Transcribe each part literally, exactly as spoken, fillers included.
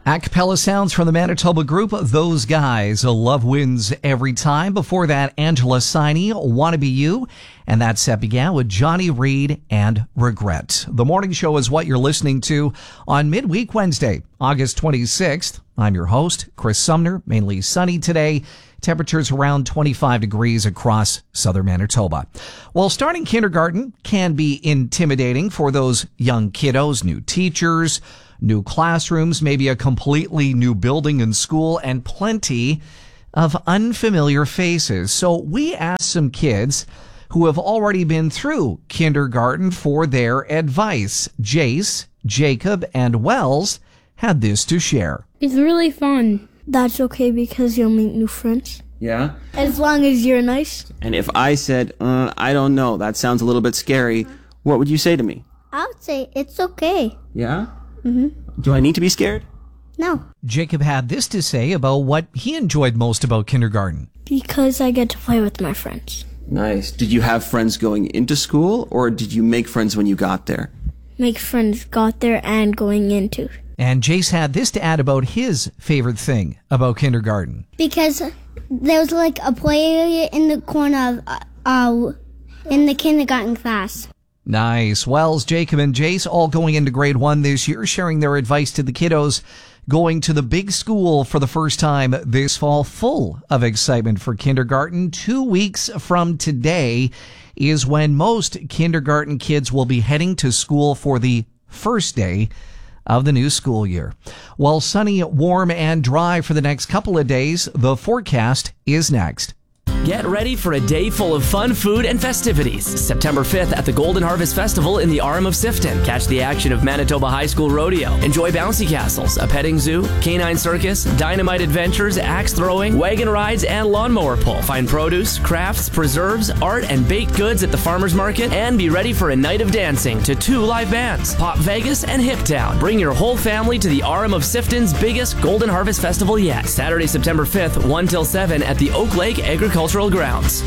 A cappella sounds from the Manitoba group Those Guys. Love wins every time. Before that, Angela Siney, Wanna Be You. And that set began with Johnny Reed and Regret. The morning show is what you're listening to on midweek Wednesday, August twenty-sixth. I'm your host, Chris Sumner. Mainly sunny today. Temperatures around twenty-five degrees across southern Manitoba. Well, starting kindergarten can be intimidating for those young kiddos, new teachers, new classrooms, maybe a completely new building and school, and plenty of unfamiliar faces. So we asked some kids who have already been through kindergarten for their advice. Jace, Jacob, and Wells had this to share. It's really fun. That's okay because you'll meet new friends. Yeah? As long as you're nice. And if I said, uh, I don't know, that sounds a little bit scary, what would you say to me? I would say it's okay. Yeah? Mm-hmm. Do I need to be scared? No. Jacob had this to say about what he enjoyed most about kindergarten. Because I get to play with my friends. Nice. Did you have friends going into school, or did you make friends when you got there? Make friends got there and going into. And Jace had this to add about his favorite thing about kindergarten. Because there was like a play area in the corner of, uh, in the kindergarten class. Nice. Wells, Jacob, and Jace all going into grade one this year, sharing their advice to the kiddos going to the big school for the first time this fall, full of excitement for kindergarten. Two weeks from today is when most kindergarten kids will be heading to school for the first day of the new school year. While sunny, warm, and dry for the next couple of days, the forecast is next. Get ready for a day full of fun, food, and festivities. September fifth at the Golden Harvest Festival in the Arm of Sifton. Catch the action of Manitoba High School Rodeo. Enjoy bouncy castles, a petting zoo, canine circus, dynamite adventures, axe throwing, wagon rides, and lawnmower pull. Find produce, crafts, preserves, art, and baked goods at the farmers market. And be ready for a night of dancing to two live bands, Pop Vegas and Hip Town. Bring your whole family to the Arm of Sifton's biggest Golden Harvest Festival yet. Saturday, September fifth, one till seven at the Oak Lake Agricultural Grounds.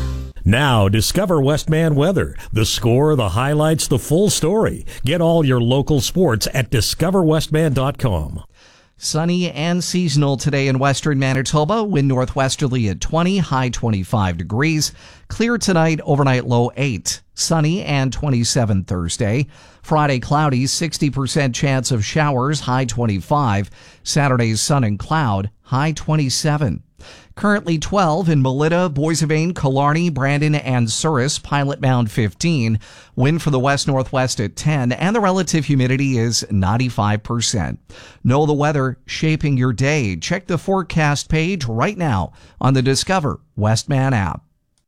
Now, discover Westman Weather. The score, the highlights, the full story. Get all your local sports at discover westman dot com. Sunny and seasonal today in western Manitoba. Wind northwesterly at twenty, high twenty-five degrees. Clear tonight, overnight low eight. Sunny and twenty-seven Thursday. Friday cloudy, sixty percent chance of showers, high twenty-five. Saturday's sun and cloud, high twenty-seven. Currently twelve in Melita, Boissevain, Killarney, Brandon, and Souris. Pilot Mound fifteen. Wind for the west-northwest at ten, and the relative humidity is ninety-five percent. Know the weather shaping your day. Check the forecast page right now on the Discover Westman app.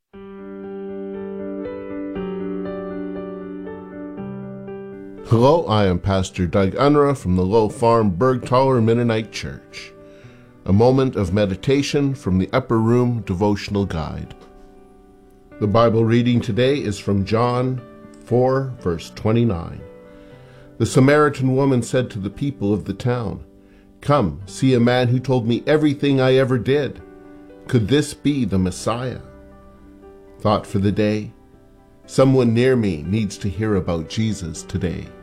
Hello, I am Pastor Doug Unruh from the Low Farm Bergtaller Mennonite Church. A moment of meditation from the Upper Room Devotional Guide. The Bible reading today is from John four, verse twenty-nine. The Samaritan woman said to the people of the town, "Come, see a man who told me everything I ever did. Could this be the Messiah?" Thought for the day: someone near me needs to hear about Jesus today.